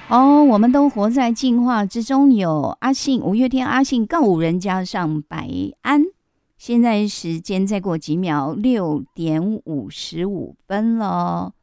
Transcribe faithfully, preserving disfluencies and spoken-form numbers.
哦，我们都活在进化之中。有阿信，五月天阿信告五人加上白安。现在时间再过几秒，六点五十五分了。